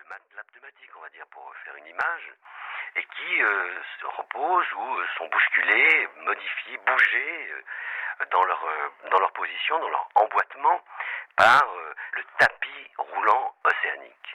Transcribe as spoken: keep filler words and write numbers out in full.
de matelas pneumatiques, on va dire, pour faire une image, et qui euh, se reposent ou euh, sont bousculés, modifiés, bougés euh, dans leur euh, dans leur position, dans leur emboîtement par euh, le tapis roulant océanique.